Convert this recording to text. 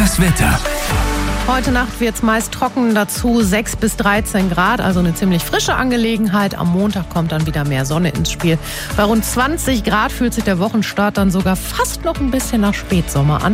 Das Wetter. Heute Nacht wird es meist trocken, dazu 6 bis 13 Grad, also eine ziemlich frische Angelegenheit. Am Montag kommt dann wieder mehr Sonne ins Spiel. Bei rund 20 Grad fühlt sich der Wochenstart dann sogar fast noch ein bisschen nach Spätsommer an.